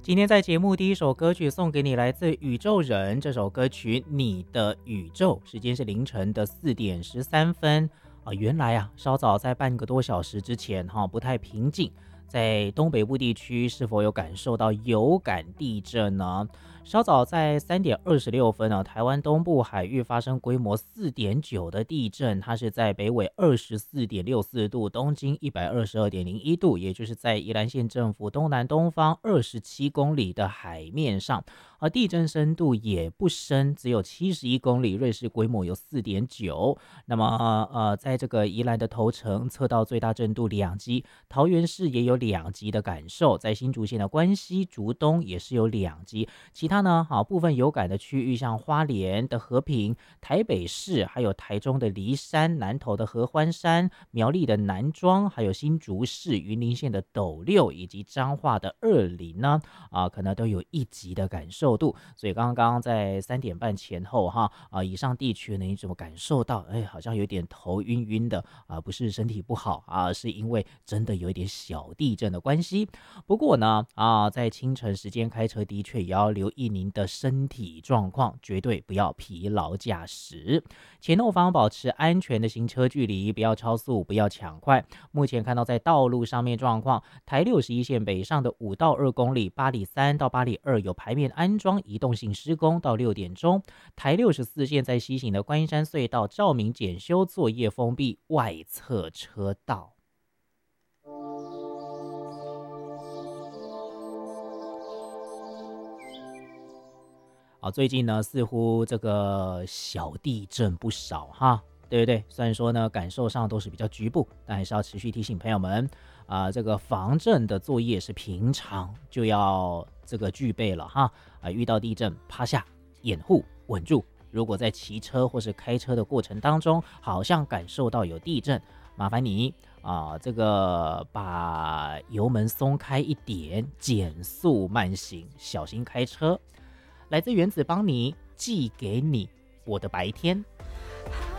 今天在节目第一首歌曲送给你，来自宇宙人这首歌曲《你的宇宙》，时间是凌晨的4:13原来稍早在半个多小时之前不太平静，在东北部地区是否有感受到有感地震呢？稍早在3:26台湾东部海域发生规模4.9的地震，它是在北纬24.64度，东经122.01度，也就是在宜兰县政府东南东方27公里的海面上，而地震深度也不深，只有71公里，瑞士规模有4.9。那么在这个宜兰的头城测到最大震度2级，桃园市也有2级的感受，在新竹县的关西、竹东也是有2级。其他呢，部分有感的区域，像花莲的和平、台北市，还有台中的梨山、南投的合欢山、苗栗的南庄，还有新竹市、云林县的斗六，以及彰化的二林呢，可能都有1级的感受度。所以刚刚在3点半前后以上地区呢，你怎么感受到？好像有点头晕晕的不是身体不好是因为真的有一点小地震的关系。不过呢在清晨时间开车的确也要留意您的身体状况，绝对不要疲劳驾驶。前后方保持安全的行车距离，不要超速，不要抢快。目前看到在道路上面状况，台61线北上的5到2公里，八里3到八里2有排面安装移动性施工到6点钟。台64线在西行的观音山隧道照明检修作业封闭外侧车道。最近呢似乎这个小地震不少对不对？虽然说呢感受上都是比较局部，但还是要持续提醒朋友们这个防震的作业是平常就要这个具备了遇到地震趴下掩护稳住。如果在骑车或是开车的过程当中好像感受到有地震，麻烦你这个把油门松开一点，减速慢行，小心开车。来自原子帮你寄给你我的白天。